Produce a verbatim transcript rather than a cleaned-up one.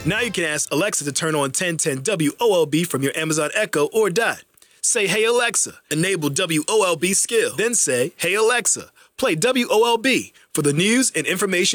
Now you can ask Alexa to turn on ten ten W O L B from your Amazon Echo or Dot. Say, hey Alexa, enable W O L B skill. Then say, hey Alexa, play W O L B for the news and information